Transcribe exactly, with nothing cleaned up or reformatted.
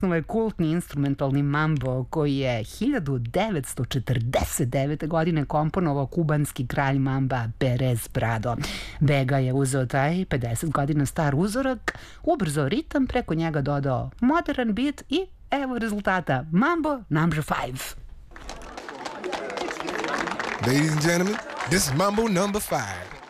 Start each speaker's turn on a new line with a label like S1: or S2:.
S1: Ovo je kultni instrumentalni mambo koji je hiljadu devetsto četrdeset devete. godine komponovao kubanski kralj mamba Perez Prado. Vega je uzeo taj pedeset godina star uzorak, ubrzao ritam, preko njega dodao modern beat i evo rezultata. Mambo number five.
S2: Ladies and gentlemen, this is Mambo number five.